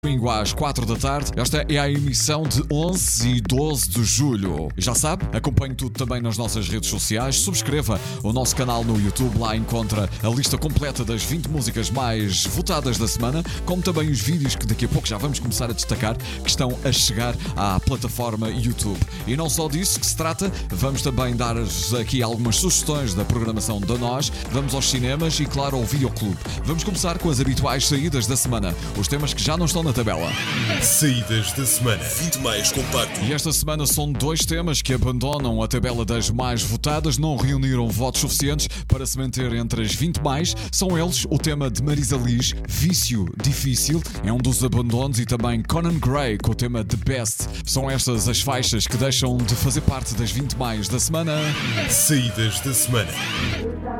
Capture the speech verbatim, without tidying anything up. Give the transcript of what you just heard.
Domingo às quatro da tarde. Esta é a emissão de onze e doze de julho. E já sabe, acompanhe tudo também nas nossas redes sociais. Subscreva o nosso canal no YouTube. Lá encontra a lista completa das vinte músicas mais votadas da semana, como também os vídeos que daqui a pouco já vamos começar a destacar, que estão a chegar à plataforma YouTube. E não só disso que se trata, vamos também dar-vos aqui algumas sugestões da programação da Nós. Vamos aos cinemas e, claro, ao videoclube. Vamos começar com as habituais saídas da semana. Os temas que já não estão na tabela. Saídas da semana. vinte mais compacto. E esta semana são dois temas que abandonam a tabela das mais votadas, não reuniram votos suficientes para se manter entre as vinte mais. São eles o tema de Marisa Liz, Vício Difícil, é um dos abandonos, e também Conan Gray com o tema The Best. São estas as faixas que deixam de fazer parte das vinte mais da semana. Saídas da semana.